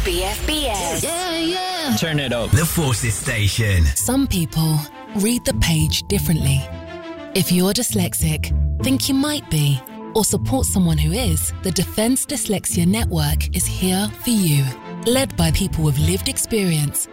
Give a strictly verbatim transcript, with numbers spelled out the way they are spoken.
B F B S. Yeah, yeah. Turn it up. The Forces Station. Some people read the page differently. If you're dyslexic, think you might be, or support someone who is, the Defence Dyslexia Network is here for you. Led by people with lived experience,